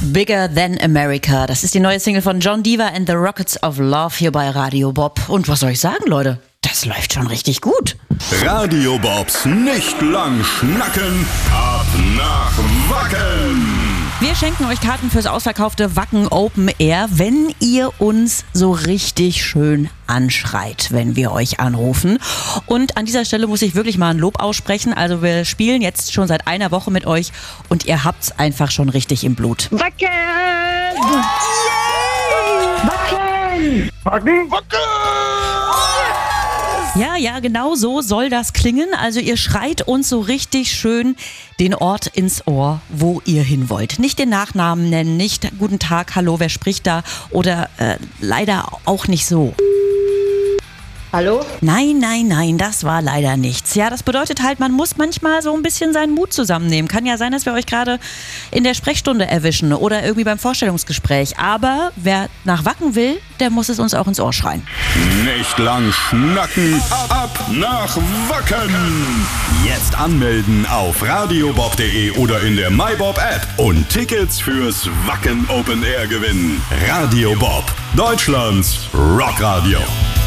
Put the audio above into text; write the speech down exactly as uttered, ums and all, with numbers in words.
Bigger Than America. Das ist die neue Single von John Diva and the Rockets of Love hier bei Radio Bob. Und was soll ich sagen, Leute? Das läuft schon richtig gut. Radio Bobs nicht lang schnacken, ab nach Wacken. Wir schenken euch Karten fürs ausverkaufte Wacken Open Air, wenn ihr uns so richtig schön anschreit, wenn wir euch anrufen. Und an dieser Stelle muss ich wirklich mal ein Lob aussprechen. Also wir spielen jetzt schon seit einer Woche mit euch und ihr habt's einfach schon richtig im Blut. Wacken! Yeah! Wacken! Wacken? Wacken! Ja, ja, genau so soll das klingen. Also ihr schreit uns so richtig schön den Ort ins Ohr, wo ihr hin wollt. Nicht den Nachnamen nennen, nicht guten Tag, hallo, wer spricht da oder äh, leider auch nicht so. Hallo? Nein, nein, nein, das war leider nichts. Ja, das bedeutet halt, man muss manchmal so ein bisschen seinen Mut zusammennehmen. Kann ja sein, dass wir euch gerade in der Sprechstunde erwischen oder irgendwie beim Vorstellungsgespräch. Aber wer nach Wacken will, der muss es uns auch ins Ohr schreien. Nicht lang schnacken, ab nach Wacken. Jetzt anmelden auf radiobob punkt de oder in der MyBob App und Tickets fürs Wacken Open Air gewinnen. Radio Bob, Deutschlands Rockradio.